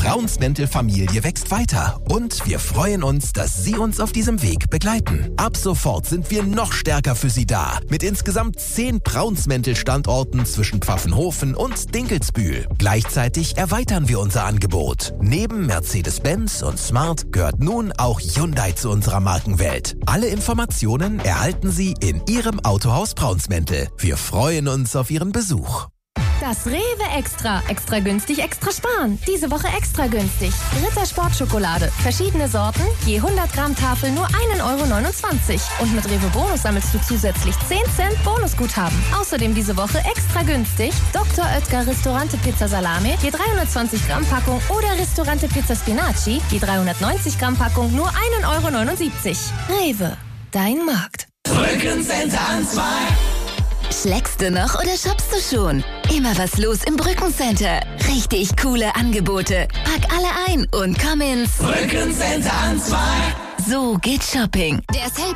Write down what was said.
Braunsmäntel-Familie wächst weiter und wir freuen uns, dass Sie uns auf diesem Weg begleiten. Ab sofort sind wir noch stärker für Sie da, mit insgesamt 10 Braunsmäntel-Standorten zwischen Pfaffenhofen und Dinkelsbühl. Gleichzeitig erweitern wir unser Angebot. Neben Mercedes-Benz und Smart gehört nun auch Hyundai zu unserer Markenwelt. Alle Informationen erhalten Sie in Ihrem Autohaus Braunsmäntel. Wir freuen uns auf Ihren Besuch. Das Rewe Extra. Extra günstig, extra sparen. Diese Woche extra günstig. Ritter Sportschokolade. Verschiedene Sorten, je 100 Gramm Tafel nur 1,29 €. Und mit Rewe Bonus sammelst du zusätzlich 10 Cent Bonusguthaben. Außerdem diese Woche extra günstig Dr. Oetker Ristorante Pizza Salame, je 320 Gramm Packung oder Ristorante Pizza Spinaci, je 390 Gramm Packung nur 1,79 €. Rewe, dein Markt. Brückencenter an 2. Schlägst du noch oder shoppst du schon? Immer was los im Brückencenter. Richtig coole Angebote. Pack alle ein und komm ins Brückencenter an 2. So geht Shopping. Der Sale